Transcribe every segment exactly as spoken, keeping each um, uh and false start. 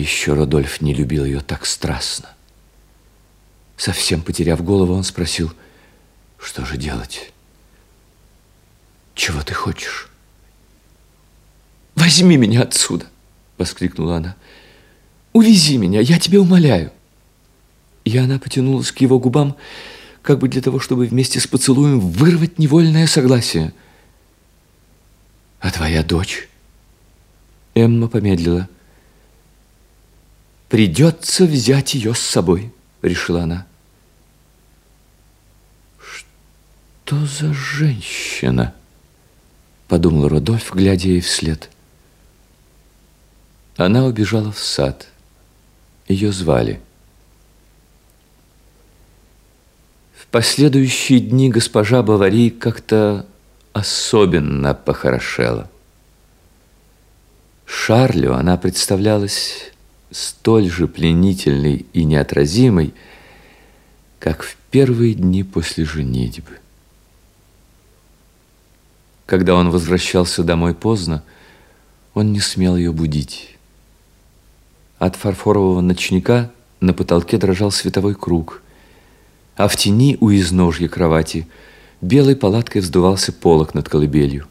еще Родольф не любил ее так страстно. Совсем потеряв голову, он спросил: что же делать? Чего ты хочешь? Возьми меня отсюда, воскликнула она. Увези меня, я тебя умоляю. И она потянулась к его губам, как бы для того, чтобы вместе с поцелуем вырвать невольное согласие. А твоя дочь? Эмма помедлила. Придется взять ее с собой, решила она. Что за женщина? Подумал Родольф, глядя ей вслед. Она убежала в сад. Ее звали. В последующие дни госпожа Бовари как-то особенно похорошела. Шарлю она представлялась столь же пленительной и неотразимой, как в первые дни после женитьбы. Когда он возвращался домой поздно, он не смел ее будить. От фарфорового ночника на потолке дрожал световой круг, а в тени у изножья кровати белой палаткой вздувался полог над колыбелью.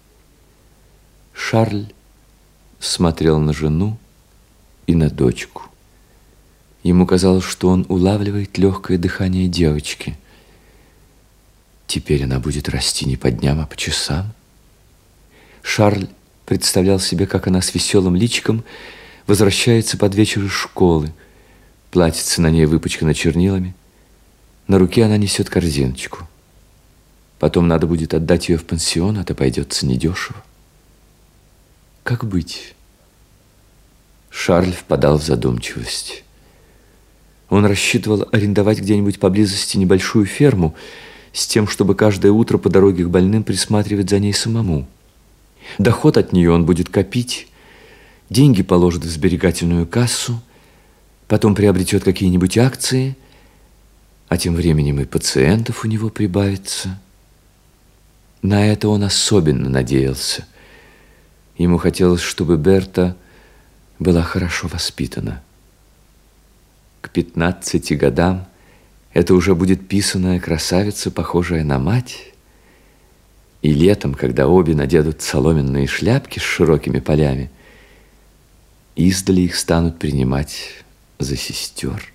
Шарль смотрел на жену и на дочку. Ему казалось, что он улавливает легкое дыхание девочки. Теперь она будет расти не по дням, а по часам. Шарль представлял себе, как она с веселым личиком возвращается под вечер из школы. Платьице на ней выпачкано чернилами. На руке она несет корзиночку. Потом надо будет отдать ее в пансион, это пойдется недешево. Как быть? Шарль впадал в задумчивость. Он рассчитывал арендовать где-нибудь поблизости небольшую ферму с тем, чтобы каждое утро по дороге к больным присматривать за ней самому. Доход от нее он будет копить, деньги положит в сберегательную кассу, потом приобретет какие-нибудь акции, а тем временем и пациентов у него прибавится. На это он особенно надеялся. Ему хотелось, чтобы Берта была хорошо воспитана. К пятнадцати годам это уже будет писаная красавица, похожая на мать. И летом, когда обе наденут соломенные шляпки с широкими полями, издали их станут принимать за сестер.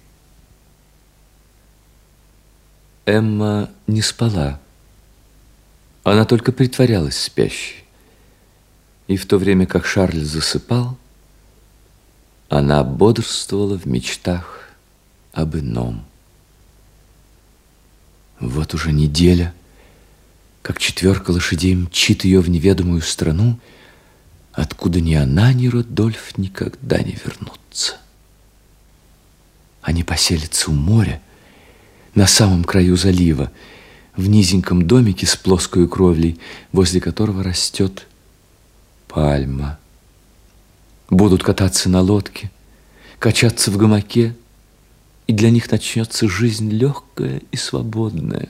Эмма не спала. Она только притворялась спящей. И в то время, как Шарль засыпал, она бодрствовала в мечтах об ином. Вот уже неделя, как четверка лошадей мчит ее в неведомую страну, откуда ни она, ни Родольф никогда не вернутся. Они поселятся у моря, на самом краю залива, в низеньком домике с плоской кровлей, возле которого растет пальма. Будут кататься на лодке, качаться в гамаке, и для них начнется жизнь легкая и свободная.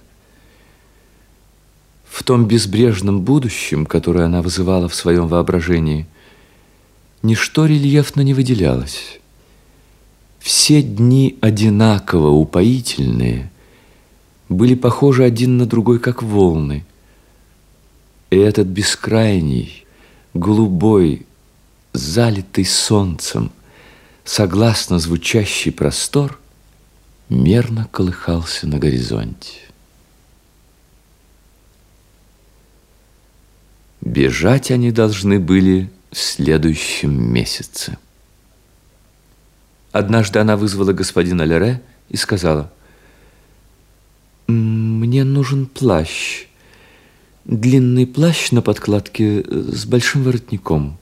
В том безбрежном будущем, которое она вызывала в своем воображении, ничто рельефно не выделялось. Все дни одинаково упоительные были похожи один на другой, как волны. И этот бескрайний, голубой, залитый солнцем, согласно звучащий простор мерно колыхался на горизонте. Бежать они должны были в следующем месяце. Однажды она вызвала господина Лере и сказала: «Мне нужен плащ, длинный плащ на подкладке с большим воротником».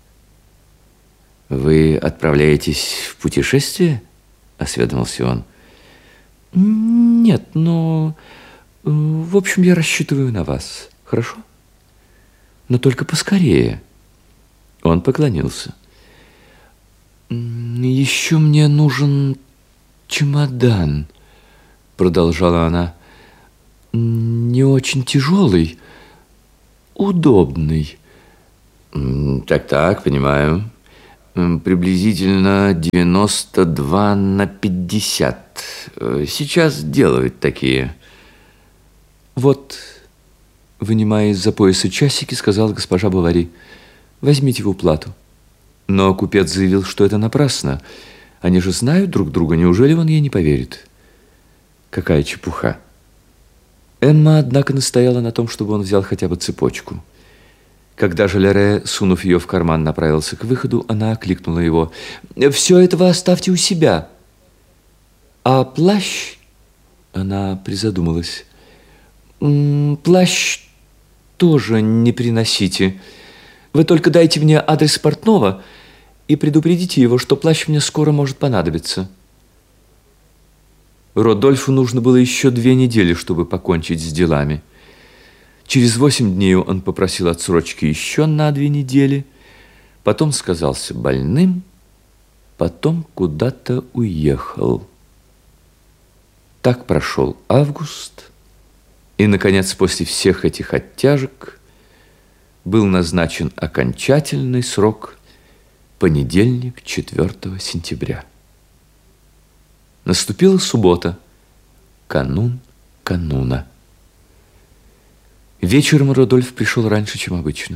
«Вы отправляетесь в путешествие?» — осведомился он. «Нет, но, в общем, я рассчитываю на вас, хорошо? Но только поскорее». Он поклонился. «Еще мне нужен чемодан», — продолжала она. «Не очень тяжелый, удобный». «Так-так, понимаю. Приблизительно девяносто два на пятьдесят. Сейчас делают такие. Вот, вынимая из-за пояса часики, сказала госпожа Бовари: возьмите в уплату. Но купец заявил, что это напрасно. Они же знают друг друга, неужели он ей не поверит? Какая чепуха. Эмма, однако, настояла на том, чтобы он взял хотя бы цепочку. Когда же Лере, сунув ее в карман, направился к выходу, она окликнула его: «Все это вы оставьте у себя. А плащ...» Она призадумалась. «Плащ тоже не приносите. Вы только дайте мне адрес портного и предупредите его, что плащ мне скоро может понадобиться». Родольфу нужно было еще две недели, чтобы покончить с делами. Через восемь дней он попросил отсрочки еще на две недели, потом сказался больным, потом куда-то уехал. Так прошел август, и, наконец, после всех этих оттяжек был назначен окончательный срок – понедельник, четвёртого сентября. Наступила суббота, канун кануна. Вечером Родольф пришел раньше, чем обычно.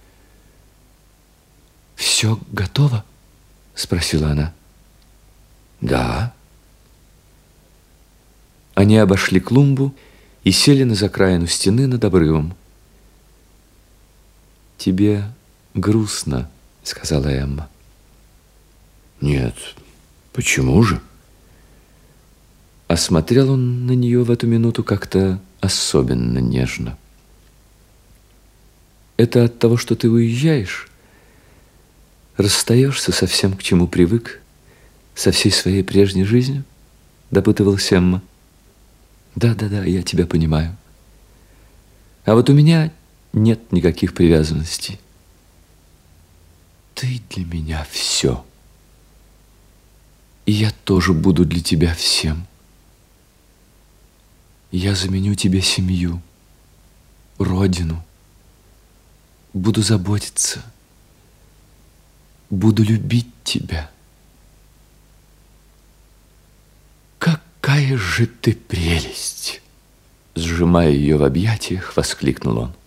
«Все готово?» – спросила она. «Да». Они обошли клумбу и сели на закраину стены над обрывом. «Тебе грустно», – сказала Эмма. «Нет, почему же?» Осмотрел он на нее в эту минуту как-то особенно нежно. «Это от того, что ты уезжаешь? Расстаешься со всем, к чему привык, со всей своей прежней жизнью?» – допытывалась Эмма. «Да-да-да, я тебя понимаю. А вот у меня нет никаких привязанностей. Ты для меня все. И я тоже буду для тебя всем. Я заменю тебе семью, родину. Буду заботиться. Буду любить тебя. Какая же ты прелесть!» Сжимая ее в объятиях, воскликнул он.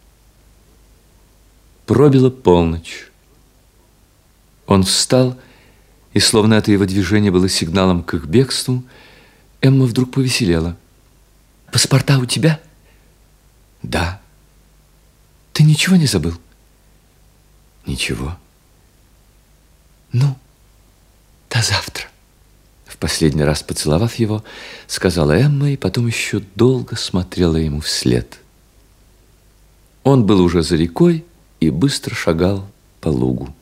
Пробила полночь. Он встал, и, словно это его движение было сигналом к их бегству, Эмма вдруг повеселела. «Паспорта у тебя?» «Да». «Ты ничего не забыл?» «Ничего». «Ну, до завтра». В последний раз поцеловав его, сказала Эмма, и потом еще долго смотрела ему вслед. Он был уже за рекой и быстро шагал по лугу.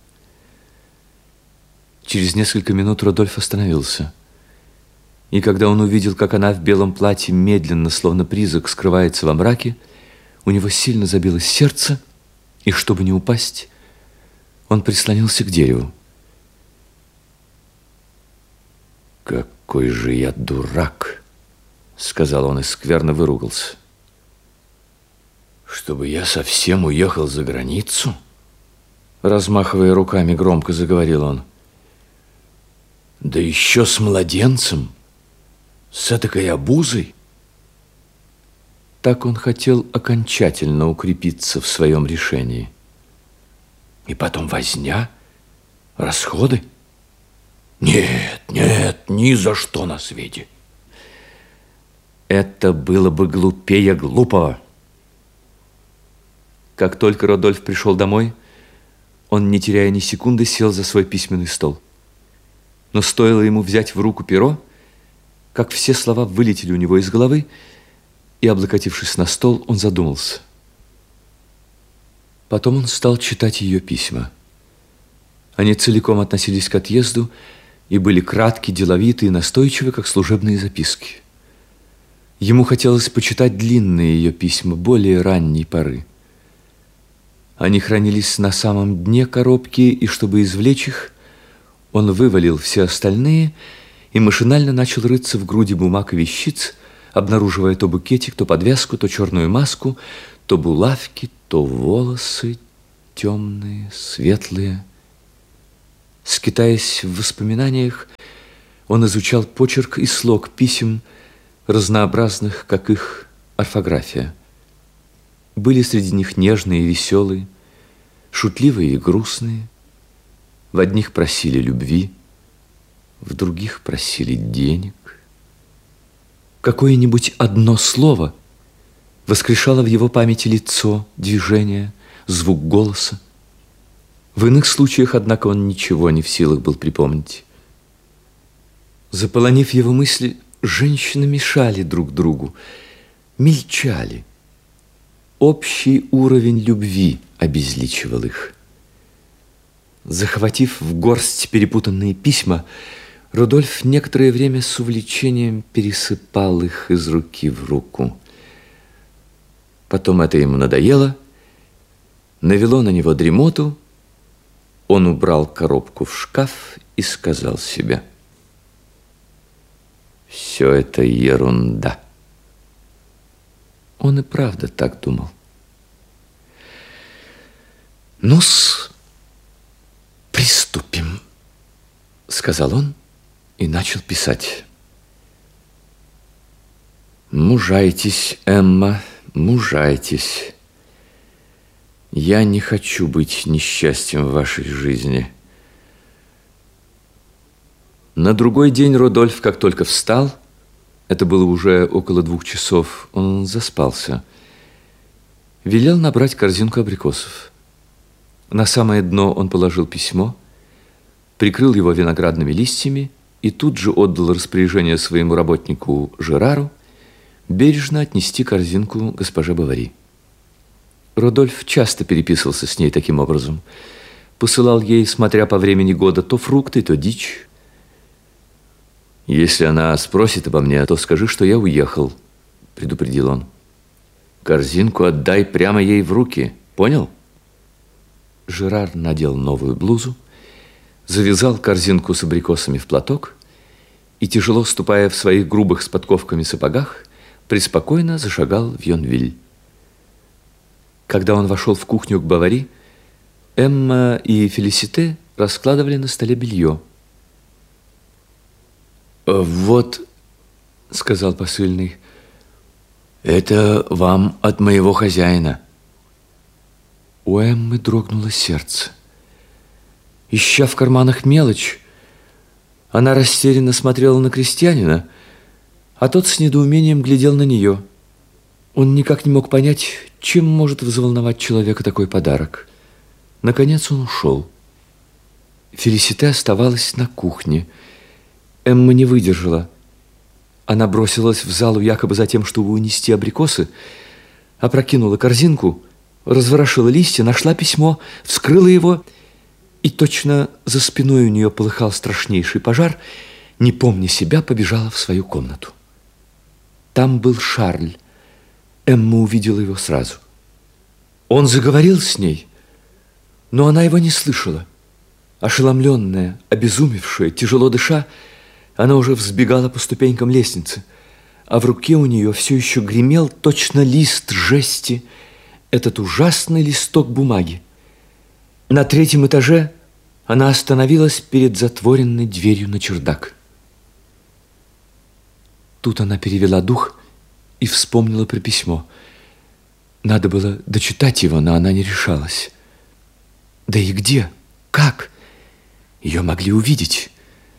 Через несколько минут Родольф остановился. И когда он увидел, как она в белом платье медленно, словно призрак, скрывается во мраке, у него сильно забилось сердце, и, чтобы не упасть, он прислонился к дереву. «Какой же я дурак!» — сказал он и скверно выругался. «Чтобы я совсем уехал за границу?» Размахивая руками, громко заговорил он. «Да еще с младенцем, с этакой обузой!» Так он хотел окончательно укрепиться в своем решении. «И потом возня, расходы? Нет, нет, ни за что на свете!» Это было бы глупее глупого. Как только Родольф пришел домой, он, не теряя ни секунды, сел за свой письменный стол. Но стоило ему взять в руку перо, как все слова вылетели у него из головы, и, облокотившись на стол, он задумался. Потом он стал читать ее письма. Они целиком относились к отъезду и были кратки, деловиты и настойчивы, как служебные записки. Ему хотелось почитать длинные ее письма более ранней поры. Они хранились на самом дне коробки, и чтобы извлечь их, он вывалил все остальные и машинально начал рыться в груди бумаг и вещиц, обнаруживая то букетик, то подвязку, то черную маску, то булавки, то волосы темные, светлые, Скитаясь в воспоминаниях, он изучал почерк и слог писем, разнообразных, как их орфография. Были среди них нежные и веселые, шутливые и грустные. В одних просили любви, в других просили денег. Какое-нибудь одно слово воскрешало в его памяти лицо, движение, звук голоса. В иных случаях, однако, он ничего не в силах был припомнить. Заполонив его мысли, женщины мешали друг другу, мельчали. Общий уровень любви обезличивал их. Захватив в горсть перепутанные письма, Рудольф некоторое время с увлечением пересыпал их из руки в руку. Потом это ему надоело, навело на него дремоту. Он убрал коробку в шкаф и сказал себе: «Все это ерунда». Он и правда так думал. «Ну-с, приступим», — сказал он и начал писать. «Мужайтесь, Эмма, мужайтесь. Я не хочу быть несчастьем в вашей жизни». На другой день Рудольф, как только встал, это было уже около двух часов, он заспался, велел набрать корзинку абрикосов. На самое дно он положил письмо, прикрыл его виноградными листьями и тут же отдал распоряжение своему работнику Жерару бережно отнести корзинку госпоже Бовари. Рудольф часто переписывался с ней таким образом. Посылал ей, смотря по времени года, то фрукты, то дичь. «Если она спросит обо мне, то скажи, что я уехал», — предупредил он. «Корзинку отдай прямо ей в руки, понял?» Жерар надел новую блузу, завязал корзинку с абрикосами в платок и, тяжело ступая в своих грубых с подковками сапогах, преспокойно зашагал в Йонвиль. Когда он вошел в кухню к Бовари, Эмма и Фелисите раскладывали на столе белье. «Вот», — сказал посыльный, — «это вам от моего хозяина». У Эммы дрогнуло сердце. Ища в карманах мелочь, она растерянно смотрела на крестьянина, а тот с недоумением глядел на нее. Он никак не мог понять, чем может взволновать человека такой подарок. Наконец он ушел. Фелисите оставалась на кухне. Эмма не выдержала. Она бросилась в залу якобы за тем, чтобы унести абрикосы, опрокинула корзинку, разворошила листья, нашла письмо, вскрыла его, и точно за спиной у нее полыхал страшнейший пожар, не помня себя, побежала в свою комнату. Там был Шарль. Эмма увидела его сразу. Он заговорил с ней, но она его не слышала. Ошеломленная, обезумевшая, тяжело дыша, она уже взбегала по ступенькам лестницы, а в руке у нее все еще гремел точно лист жести, этот ужасный листок бумаги. На третьем этаже она остановилась перед затворенной дверью на чердак. Тут она перевела дух и вспомнила про письмо. Надо было дочитать его, но она не решалась. Да и где? Как? Ее могли увидеть.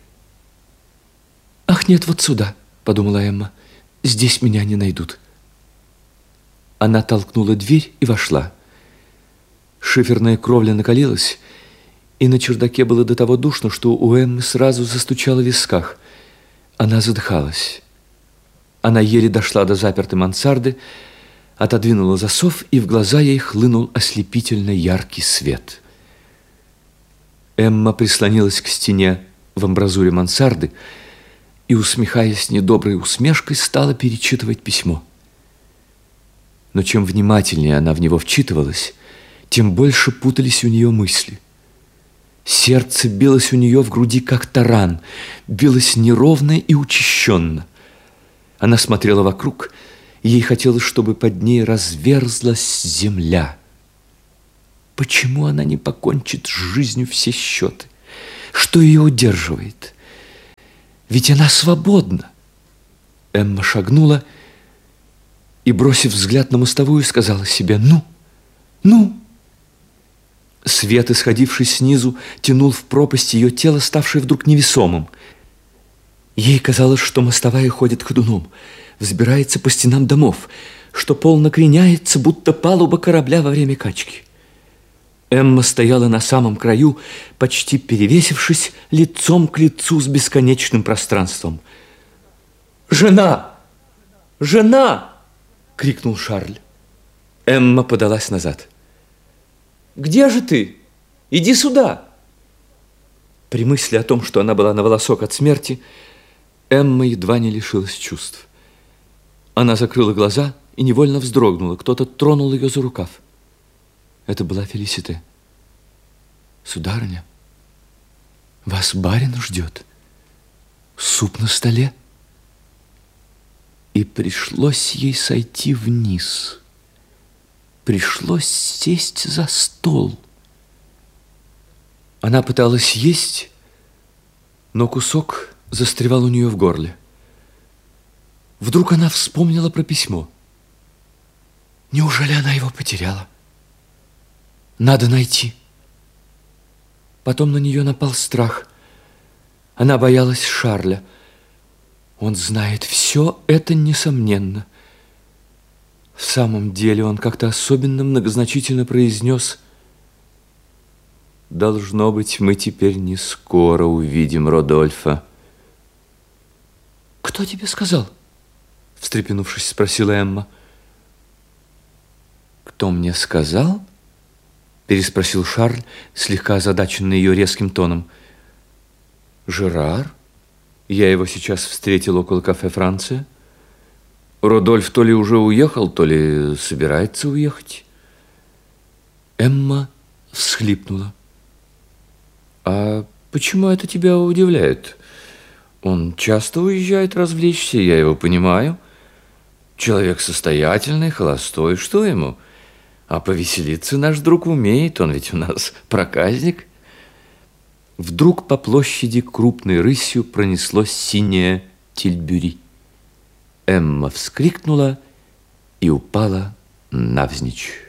«Ах, нет, вот сюда», — подумала Эмма. «Здесь меня не найдут». Она толкнула дверь и вошла. Шиферная кровля накалилась, и на чердаке было до того душно, что у Эммы сразу застучало в висках. Она задыхалась. Она еле дошла до запертой мансарды, отодвинула засов, и в глаза ей хлынул ослепительно яркий свет. Эмма прислонилась к стене в амбразуре мансарды и, усмехаясь недоброй усмешкой, стала перечитывать письмо. Но чем внимательнее она в него вчитывалась, тем больше путались у нее мысли. Сердце билось у нее в груди, как таран, билось неровно и учащенно. Она смотрела вокруг, и ей хотелось, чтобы под ней разверзлась земля. Почему она не покончит с жизнью все счеты? Что ее удерживает? Ведь она свободна. Эмма шагнула и, бросив взгляд на мостовую, сказала себе: «Ну, ну!» Свет, исходивший снизу, тянул в пропасть ее тело, ставшее вдруг невесомым. Ей казалось, что мостовая ходит ходуном, взбирается по стенам домов, что пол накреняется, будто палуба корабля во время качки. Эмма стояла на самом краю, почти перевесившись лицом к лицу с бесконечным пространством. «Жена! Жена!» — крикнул Шарль. Эмма подалась назад. «Где же ты? Иди сюда!» При мысли о том, что она была на волосок от смерти, Эмма едва не лишилась чувств. Она закрыла глаза и невольно вздрогнула. Кто-то тронул ее за рукав. Это была Фелисите. «Сударыня, вас барин ждет. Суп на столе». И пришлось ей сойти вниз. Пришлось сесть за стол. Она пыталась есть, но кусок застревал у нее в горле. Вдруг она вспомнила про письмо. Неужели она его потеряла? Надо найти. Потом на нее напал страх. Она боялась Шарля. Он знает все это, несомненно. В самом деле он как-то особенно многозначительно произнес: «Должно быть, мы теперь не скоро увидим Родольфа». «Кто тебе сказал?» — встрепенувшись, спросила Эмма. «Кто мне сказал?» — переспросил Шарль, слегка озадаченный ее резким тоном. «Жерар? Я его сейчас встретил около кафе «Франция». Родольф то ли уже уехал, то ли собирается уехать». Эмма всхлипнула. «А почему это тебя удивляет? Он часто уезжает развлечься, я его понимаю. Человек состоятельный, холостой, что ему? А повеселиться наш друг умеет, он ведь у нас проказник». Вдруг по площади крупной рысью пронеслось синее тильбюри. Эмма вскрикнула и упала навзничь.